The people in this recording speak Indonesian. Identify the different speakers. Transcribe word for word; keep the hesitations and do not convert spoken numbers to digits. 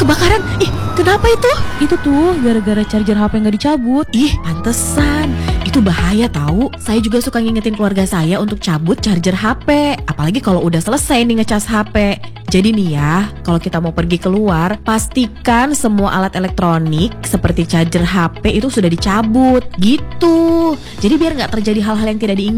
Speaker 1: kebakaran. Ih, kenapa itu?
Speaker 2: Itu tuh gara-gara charger H P nggak dicabut.
Speaker 1: Ih, pantesan. Itu bahaya tahu. Saya juga suka ngingetin keluarga saya untuk cabut charger H P. Apalagi kalau udah selesai nih ngecas H P. Jadi nih ya, kalau kita mau pergi keluar, pastikan semua alat elektronik seperti charger H P itu sudah dicabut. Gitu. Jadi biar nggak terjadi hal-hal yang tidak diinginkan.